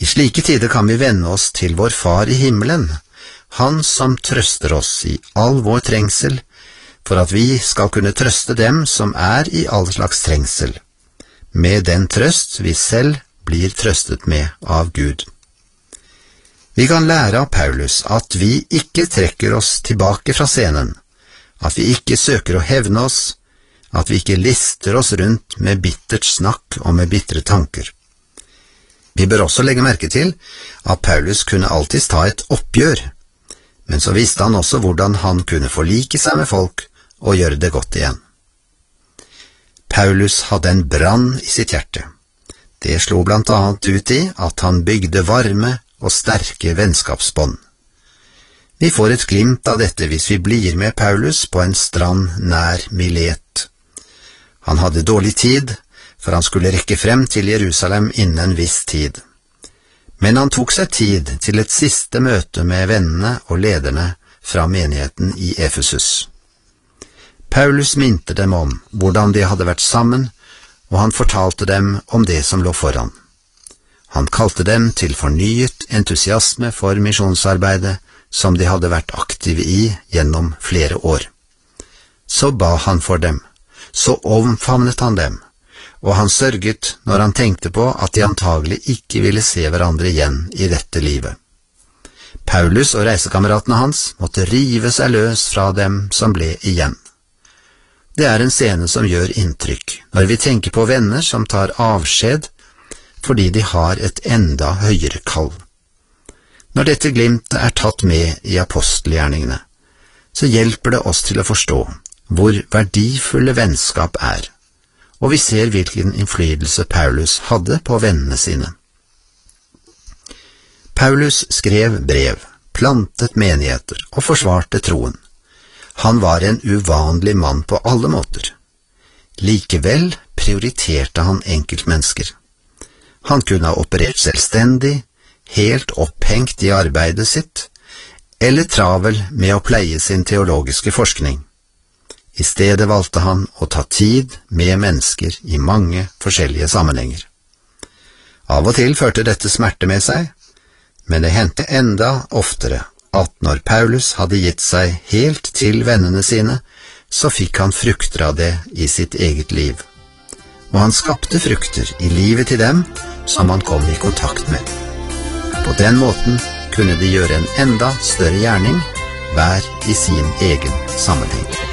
slike tider kan vi vende oss til vår Far i himmelen, Han som trøster oss i all vår trengsel, for at vi skal kunne trøste dem som i all slags trengsel, med den trøst vi selv blir trøstet med av Gud. Vi kan lære av Paulus at vi ikke trekker oss tilbake fra scenen, at vi ikke søker å hevne oss, at vi ikke lister oss rundt med bittert snakk og med bitre tanker. Vi bør også legge merke til at Paulus kunne alltid ta et oppgjør, men så visste han også hvordan han kunne forlike seg med folk og gjøre det godt igjen. Paulus hadde en brann i sitt hjerte. Det slo blant annet ut i at han bygde varme og sterke vennskapsbånd. Vi får et glimt av dette hvis vi blir med Paulus på en strand nær Milet. Han hadde dårlig tid, for han skulle rekke frem til Jerusalem innen en viss tid. Men han tok seg tid til et siste møte med vennene og lederne fra menigheten i Efesus. Paulus minte dem om hvordan de hadde vært sammen, og han fortalte dem om det som lå foran. Han kalte dem til fornyet entusiasme for misjonsarbeidet som de hadde vært aktive i gjennom flere år. Så ba han for dem, så omfavnet han dem, og han sørget når han tenkte på at de antagelig ikke ville se hverandre igjen i dette livet. Paulus og reisekameratene hans måtte rive seg løs fra dem som ble igjen. Det en scene som gjør inntrykk når vi tenker på venner som tar avskjed fordi de har et enda høyere kall. Når dette glimtet tatt med i apostelgjerningene, så hjelper det oss til å forstå hvor verdifulle vennskap og vi ser hvilken innflytelse Paulus hadde på vennene sine. Paulus skrev brev, plantet menigheter og forsvarte troen. Han var en uvanlig mann på alle måter. Likevel prioriterte han enkeltmennesker. Han kunne ha operert selvstendig, helt opphengt i arbeidet sitt, eller travel med å pleie sin teologiske forskning. I stedet valgte han å ta tid med mennesker i mange forskjellige sammenhenger. Av og til førte dette smerte med seg, men det hendte enda oftere at når Paulus hadde gitt seg helt til vennene sine, så fikk han frukter av det i sitt eget liv. Og han skapte frukter i livet til dem som han kom i kontakt med. På den måten kunne de gjøre en enda større gjerning, hver i sin egen sammenheng.